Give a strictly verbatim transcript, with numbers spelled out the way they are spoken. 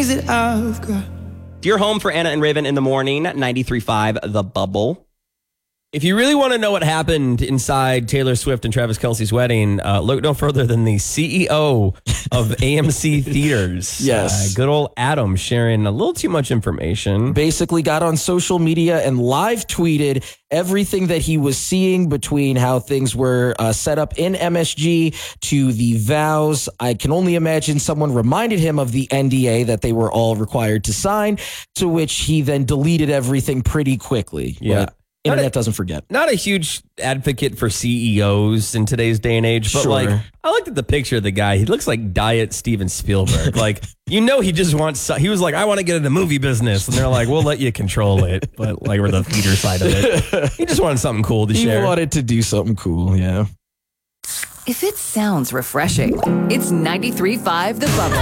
that I've got. Dear home for Anna and Raven in the morning, ninety-three point five The Bubble. If you really want to know what happened inside Taylor Swift and Travis Kelce's wedding, uh, look no further than the C E O of A M C Theaters. Yes. Uh, good old Adam sharing a little too much information. Basically got on social media and live tweeted everything that he was seeing between how things were uh, set up in M S G to the vows. I can only imagine someone reminded him of the N D A that they were all required to sign, to which he then deleted everything pretty quickly. Yeah. But internet doesn't forget. Not a huge advocate for C E Os in today's day and age, but Sure. like I looked at the picture of the guy. He looks like Diet Steven Spielberg. Like, you know, he just wants, so- he was like, I want to get in the movie business. And they're like, we'll let you control it. But like, we're the theater side of it. He just wanted something cool to He share. wanted to do something cool, yeah. If it sounds refreshing, it's ninety-three point five The Bubble.